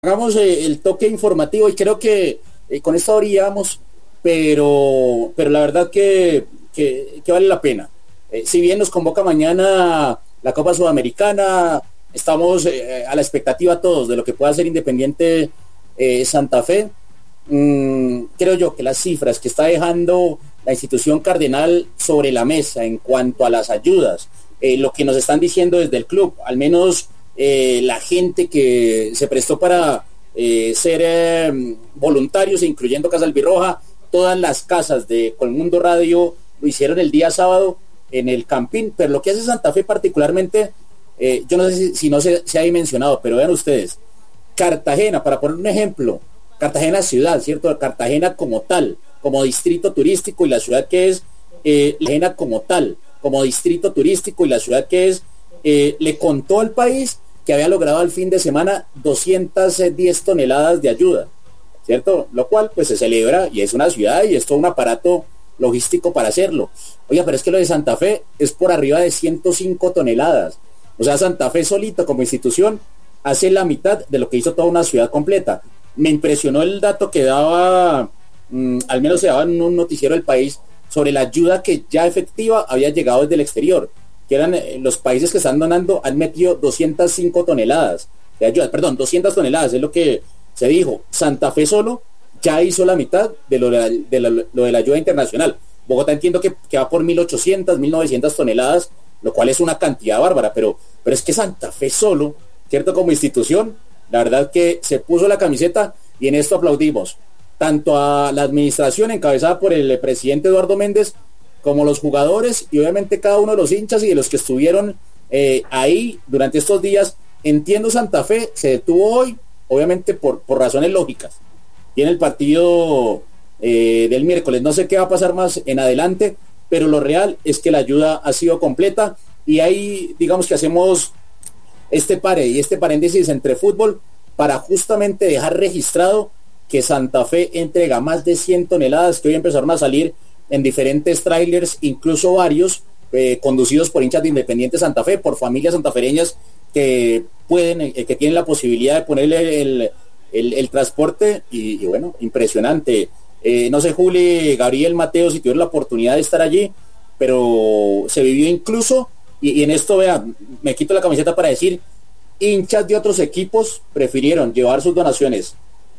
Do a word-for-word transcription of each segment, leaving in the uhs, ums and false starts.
hagamos eh, el toque informativo y creo que eh, con esto oríamos, pero, pero la verdad que, que, que vale la pena. Eh, si bien nos convoca mañana la Copa Sudamericana, estamos eh, a la expectativa todos de lo que pueda ser Independiente eh, Santa Fe. Mm, creo yo que las cifras que está dejando la institución cardenal sobre la mesa en cuanto a las ayudas, eh, lo que nos están diciendo desde el club, al menos eh, la gente que se prestó para eh, ser eh, voluntarios, incluyendo Casa Albirroja, todas las casas de Colmundo Radio lo hicieron el día sábado en el Campín, pero lo que hace Santa Fe particularmente, eh, yo no sé si, si no se, se ha mencionado, pero vean ustedes, Cartagena, para poner un ejemplo, Cartagena ciudad, ¿cierto? Cartagena como tal, como distrito turístico y la ciudad que es, eh, Cartagena como tal, como distrito turístico y la ciudad que es, eh, le contó al país que había logrado al fin de semana doscientas diez toneladas de ayuda, ¿cierto? Lo cual pues se celebra y es una ciudad y es todo un aparato logístico para hacerlo. Oiga, pero es que lo de Santa Fe es por arriba de ciento cinco toneladas. O sea, Santa Fe solito como institución hace la mitad de lo que hizo toda una ciudad completa. Me impresionó el dato que daba, mmm, al menos se daba en un noticiero del país, sobre la ayuda que ya efectiva había llegado desde el exterior, que eran eh, los países que están donando, han metido doscientas cinco toneladas de ayuda, perdón, doscientas toneladas, es lo que se dijo. Santa Fe solo ya hizo la mitad de lo de la, de la, lo de la ayuda internacional. Bogotá entiendo que, que va por mil ochocientas, mil novecientas toneladas, lo cual es una cantidad bárbara, pero, pero es que Santa Fe solo, ¿cierto? Como institución, la verdad que se puso la camiseta y en esto aplaudimos tanto a la administración encabezada por el presidente Eduardo Méndez como los jugadores y obviamente cada uno de los hinchas y de los que estuvieron eh, ahí durante estos días. Entiendo Santa Fe se detuvo hoy, obviamente por, por razones lógicas. Tiene el partido eh, del miércoles, no sé qué va a pasar más en adelante, pero lo real es que la ayuda ha sido completa y ahí digamos que hacemos este pare y este paréntesis entre fútbol para justamente dejar registrado que Santa Fe entrega más de cien toneladas que hoy empezaron a salir en diferentes trailers, incluso varios eh, conducidos por hinchas de Independiente Santa Fe, por familias santafereñas que pueden, eh, que tienen la posibilidad de ponerle el, el, el transporte y, y bueno, impresionante. Eh, no sé, Juli, Gabriel, Mateo, si tuvieron la oportunidad de estar allí, pero se vivió incluso, y, y en esto, vea, me quito la camiseta para decir, hinchas de otros equipos prefirieron llevar sus donaciones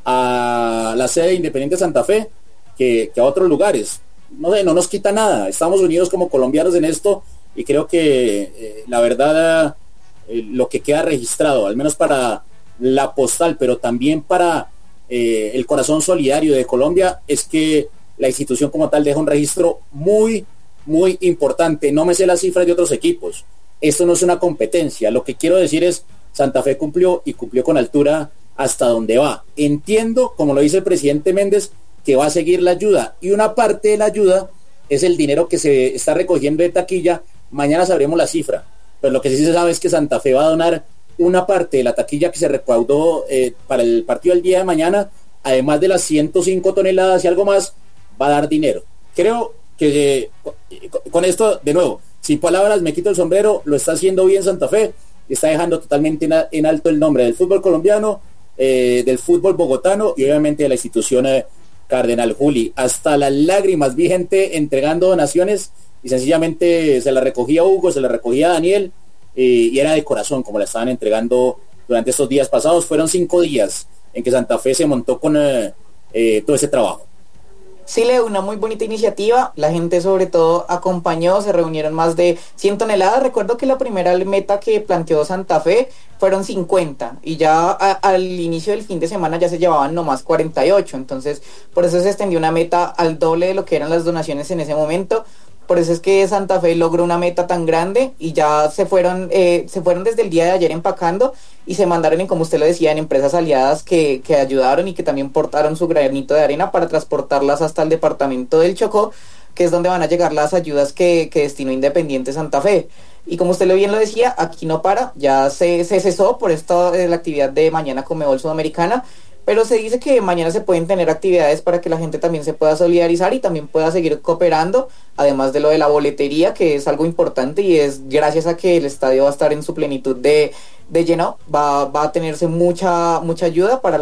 a la sede de Independiente Santa Fe que, que a otros lugares. No sé, no nos quita nada, estamos unidos como colombianos en esto y creo que eh, la verdad eh, lo que queda registrado, al menos para la postal, pero también para eh, el corazón solidario de Colombia, es que la institución como tal deja un registro muy, muy importante. No me sé las cifras de otros equipos, esto no es una competencia, lo que quiero decir es Santa Fe cumplió y cumplió con altura hasta donde va. Entiendo, como lo dice el presidente Méndez, que va a seguir la ayuda y una parte de la ayuda es el dinero que se está recogiendo de taquilla. Mañana sabremos la cifra, pero lo que sí se sabe es que Santa Fe va a donar una parte de la taquilla que se recaudó eh, para el partido del día de mañana, además de las ciento cinco toneladas y algo más, va a dar dinero. Creo que eh, con esto, de nuevo, sin palabras, me quito el sombrero, lo está haciendo bien Santa Fe, está dejando totalmente en, en alto el nombre del fútbol colombiano, eh, del fútbol bogotano y obviamente de la institución eh, Cardenal. Juli, hasta las lágrimas vi gente entregando donaciones y sencillamente se la recogía Hugo, se la recogía Daniel eh, y era de corazón como la estaban entregando durante estos días pasados. Fueron cinco días en que Santa Fe se montó con eh, eh, todo ese trabajo. Sí, Leo, una muy bonita iniciativa, la gente sobre todo acompañó, se reunieron más de cien toneladas, recuerdo que la primera meta que planteó Santa Fe fueron cincuenta y ya a, al inicio del fin de semana ya se llevaban nomás cuarenta y ocho, entonces por eso se extendió una meta al doble de lo que eran las donaciones en ese momento. Por eso es que Santa Fe logró una meta tan grande y ya se fueron eh, se fueron desde el día de ayer empacando y se mandaron, en, como usted lo decía, en empresas aliadas que, que ayudaron y que también portaron su granito de arena para transportarlas hasta el departamento del Chocó, que es donde van a llegar las ayudas que, que destinó Independiente Santa Fe. Y como usted bien lo decía, aquí no para, ya se, se cesó por esta eh, la actividad de mañana Conmebol Sudamericana, pero se dice que mañana se pueden tener actividades para que la gente también se pueda solidarizar y también pueda seguir cooperando, además de lo de la boletería, que es algo importante y es gracias a que el estadio va a estar en su plenitud de, de lleno, va, va a tenerse mucha, mucha ayuda para